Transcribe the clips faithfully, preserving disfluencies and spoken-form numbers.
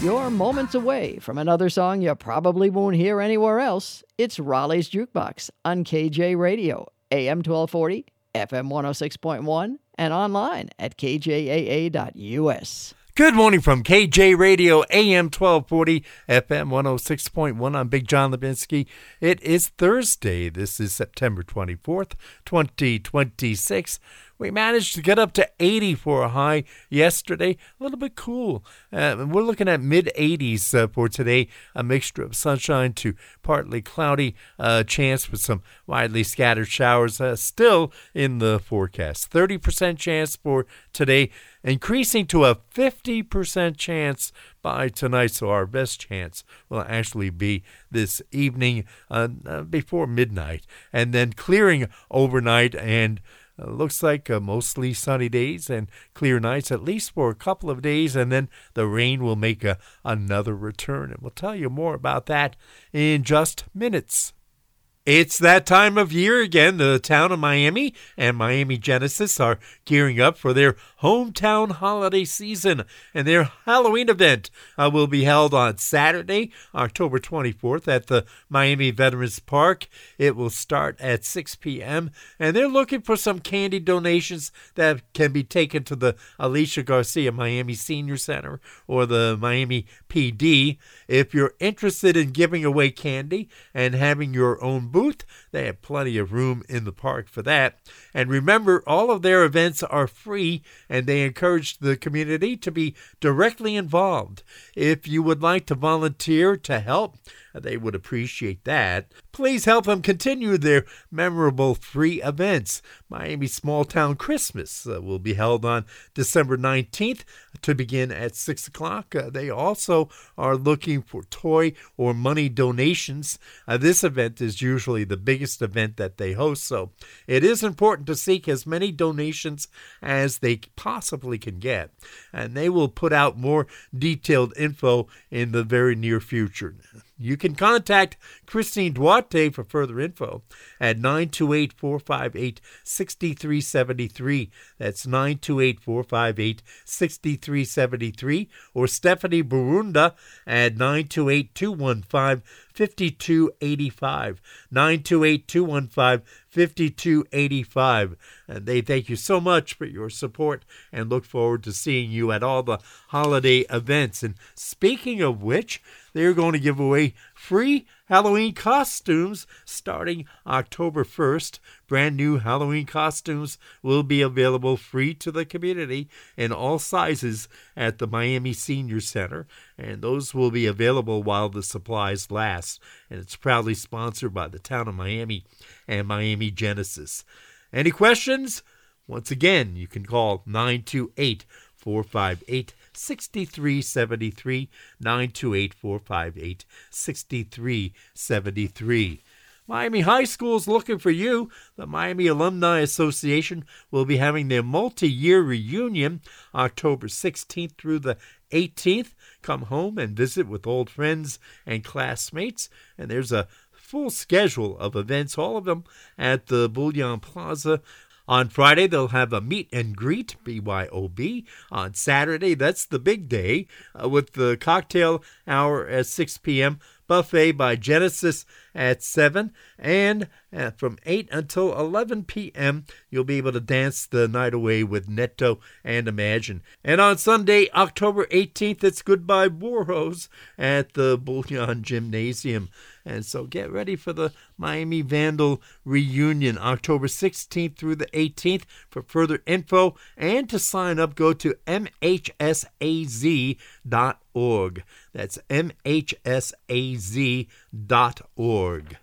You're moments away from another song you probably won't hear anywhere else. It's Raleigh's Jukebox on K J Radio, A M twelve forty, F M one oh six point one, and online at k j a a dot u s. Good morning from K J Radio, A M twelve forty, F M one oh six point one. I'm Big John Levinsky. It is Thursday. This is September twenty-fourth, twenty twenty-six. We managed to get up to eighty for a high yesterday. A little bit cool. Uh, we're looking at mid eighties uh, for today. A mixture of sunshine to partly cloudy. Uh, chance for some widely scattered showers uh, still in the forecast. thirty percent chance for today, increasing to a fifty percent chance by tonight. So our best chance will actually be this evening uh, uh, before midnight, and then clearing overnight, and Uh, looks like uh, mostly sunny days and clear nights, at least for a couple of days, and then the rain will make a, another return. And we'll tell you more about that in just minutes. It's that time of year again. The town of Miami and Miami Genesis are gearing up for their hometown holiday season, and their Halloween event uh, will be held on Saturday, October twenty-fourth at the Miami Veterans Park. It will start at six p.m., and they're looking for some candy donations that can be taken to the Alicia Garcia Miami Senior Center or the Miami P D. If you're interested in giving away candy and having your own booth, they have plenty of room in the park for that. And remember, all of their events are free, and they encourage the community to be directly involved. If you would like to volunteer to help, they would appreciate that. Please help them continue their memorable free events. Miami Small Town Christmas uh, will be held on December nineteenth to begin at six o'clock. Uh, they also are looking for toy or money donations. Uh, this event is usually the biggest event that they host, so it is important to seek as many donations as they possibly can get. And they will put out more detailed info in the very near future. You can contact Christine Duarte for further info at nine two eight, four five eight, six three seven three. That's nine two eight, four five eight, six three seven three. Or Stephanie Burunda at nine two eight, two one five, five two eight five. nine two eight, two one five, five two eight five. And they thank you so much for your support and look forward to seeing you at all the holiday events. And speaking of which, they're going to give away free Halloween costumes starting October first. Brand new Halloween costumes will be available free to the community in all sizes at the Miami Senior Center, and those will be available while the supplies last. And it's proudly sponsored by the town of Miami and Miami Genesis. Any questions? Once again, you can call nine two eight, four five eight, six three seven three, nine two eight, four five eight, six three seven three. Miami High School is looking for you. The Miami Alumni Association will be having their multi-year reunion October sixteenth through the eighteenth. Come home and visit with old friends and classmates. And there's a full schedule of events, all of them at the Bullion Plaza. On Friday, they'll have a meet and greet, B Y O B. On Saturday, that's the big day, uh, with the cocktail hour at six p.m., buffet by Genesis at seven, and uh, from eight until eleven p.m., you'll be able to dance the night away with Netto and Imagine. And on Sunday, October eighteenth, it's Goodbye Boros at the Bullion Gymnasium. And so get ready for the Miami Vandal reunion, October sixteenth through the eighteenth. For further info and to sign up, go to m h s a z dot org. That's m h s a z dot org.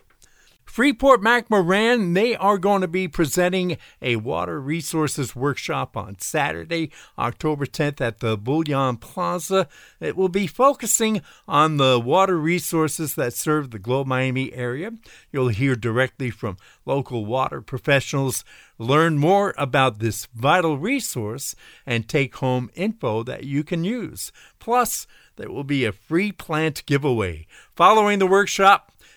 Freeport-McMoRan, they are going to be presenting a water resources workshop on Saturday, October tenth at the Bullion Plaza. It will be focusing on the water resources that serve the Globe Miami area. You'll hear directly from local water professionals, learn more about this vital resource, and take home info that you can use. Plus, there will be a free plant giveaway. Following the workshop,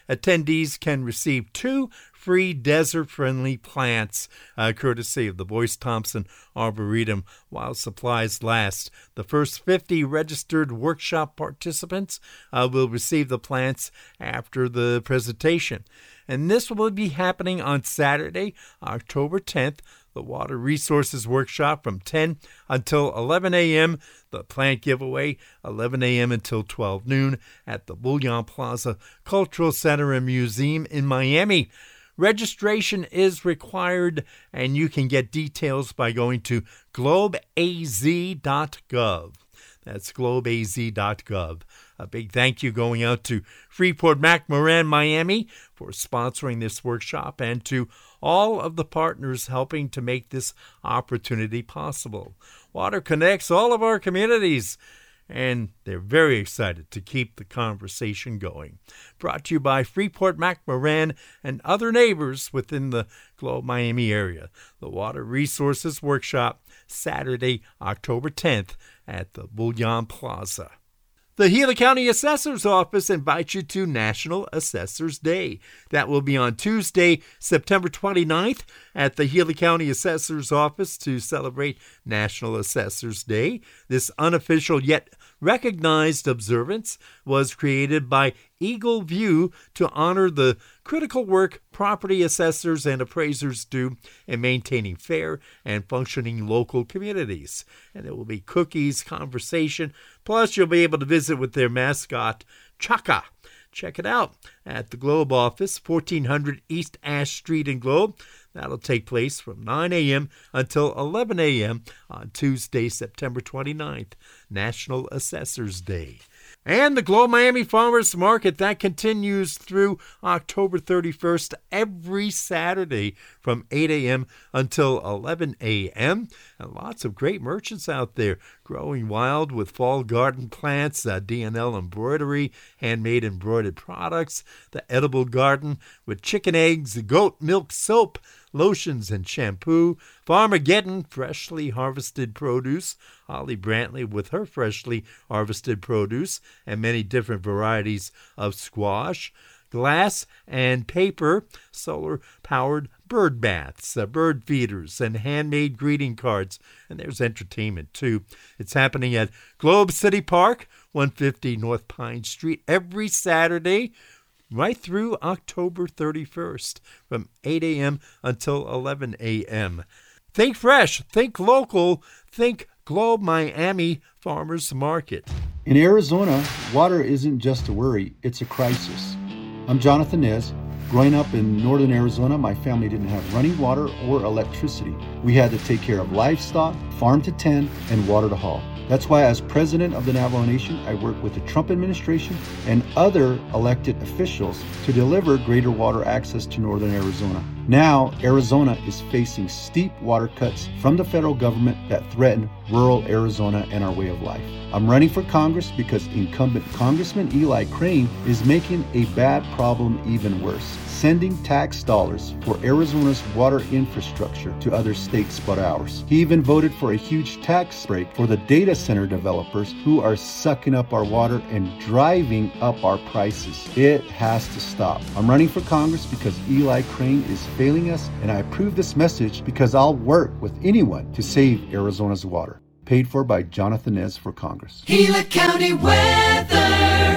attendees can receive two free desert-friendly plants, uh, courtesy of the Boyce Thompson Arboretum, while supplies last. The first fifty registered workshop participants uh, will receive the plants after the presentation. And this will be happening on Saturday, October tenth, the Water Resources Workshop from ten until eleven a.m., the plant giveaway eleven a.m. until twelve noon at the Bouillon Plaza Cultural Center and Museum in Miami. Registration is required, and you can get details by going to globe a z dot gov. That's globe a z dot gov. A big thank you going out to Freeport-McMoRan, Miami, for sponsoring this workshop, and to all of the partners helping to make this opportunity possible. Water connects all of our communities, and they're very excited to keep the conversation going. Brought to you by Freeport-McMoRan and other neighbors within the Globe Miami area. The Water Resources Workshop, Saturday, October tenth at the Bouillon Plaza. The Gila County Assessor's Office invites you to National Assessors Day. That will be on Tuesday, September twenty-ninth at the Gila County Assessor's Office to celebrate National Assessors Day. This unofficial yet recognized observance was created by Eagle View to honor the critical work property assessors and appraisers do in maintaining fair and functioning local communities. And there will be cookies, conversation, plus you'll be able to visit with their mascot, Chaka. Check it out at the Globe office, fourteen hundred East Ash Street in Globe. That'll take place from nine a.m. until eleven a.m. on Tuesday, September twenty-ninth, National Assessors Day. And the Globe Miami Farmers Market, that continues through October thirty-first every Saturday from eight a.m. until eleven a.m. And lots of great merchants out there growing wild with fall garden plants, uh, D and L embroidery, handmade embroidered products, the edible garden with chicken eggs, goat milk soap, lotions and shampoo, Farmageddon, freshly harvested produce, Holly Brantley with her freshly harvested produce, and many different varieties of squash, glass and paper, solar-powered bird baths, uh, bird feeders, and handmade greeting cards. And there's entertainment, too. It's happening at Globe City Park, one fifty North Pine Street, every Saturday, right through October thirty-first, from eight a.m. until eleven a.m. Think fresh, think local, think Globe Miami Farmers Market. In Arizona, water isn't just a worry, it's a crisis. I'm Jonathan Nez. Growing up in northern Arizona, my family didn't have running water or electricity. We had to take care of livestock, farm to tend, and water to haul. That's why as president of the Navajo Nation, I work with the Trump administration and other elected officials to deliver greater water access to northern Arizona. Now, Arizona is facing steep water cuts from the federal government that threaten rural Arizona and our way of life. I'm running for Congress because incumbent Congressman Eli Crane is making a bad problem even worse, sending tax dollars for Arizona's water infrastructure to other states but ours. He even voted for a huge tax break for the data center developers who are sucking up our water and driving up our prices. It has to stop. I'm running for Congress because Eli Crane is failing us, and I approve this message because I'll work with anyone to save Arizona's water. Paid for by Jonathan Nez for Congress. Gila County weather.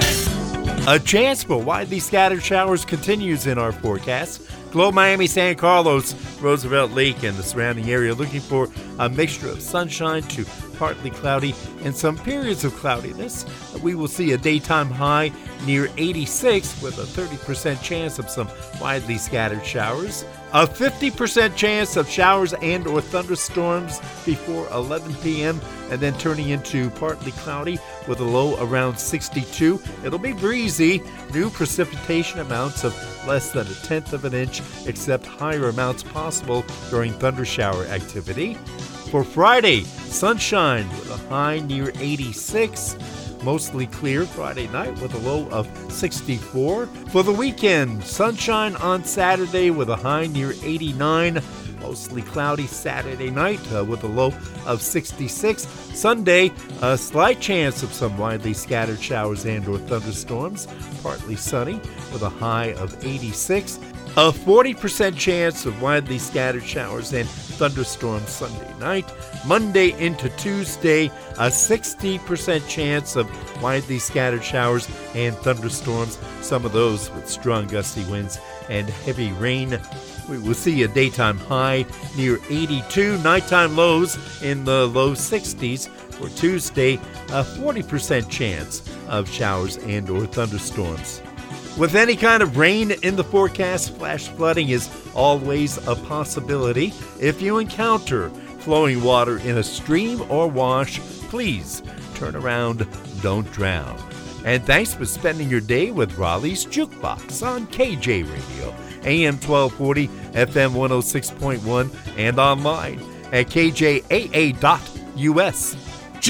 A chance for widely scattered showers continues in our forecast. Globe Miami, San Carlos, Roosevelt Lake, and the surrounding area looking for a mixture of sunshine to partly cloudy and some periods of cloudiness. We will see a daytime high near eighty-six with a thirty percent chance of some widely scattered showers. A fifty percent chance of showers and or thunderstorms before eleven p.m. and then turning into partly cloudy with a low around sixty-two. It'll be breezy. New precipitation amounts of less than a tenth of an inch, except higher amounts possible during thundershower activity. For Friday, sunshine with a high near eighty-six. Mostly clear Friday night with a low of sixty-four. For the weekend, sunshine on Saturday with a high near eighty-nine. Mostly cloudy Saturday night uh, with a low of sixty-six. Sunday, a slight chance of some widely scattered showers and or thunderstorms. Partly sunny with a high of eighty-six. A forty percent chance of widely scattered showers and thunderstorms Sunday night. Monday into Tuesday, a sixty percent chance of widely scattered showers and thunderstorms, some of those with strong gusty winds and heavy rain. We will see a daytime high near eighty-two, nighttime lows in the low sixties. For Tuesday, a forty percent chance of showers and or thunderstorms. With any kind of rain in the forecast, flash flooding is always a possibility. If you encounter flowing water in a stream or wash, please turn around, don't drown. And thanks for spending your day with Raleigh's Jukebox on K J Radio, A M twelve forty, F M one oh six point one, and online at K J A A dot U S.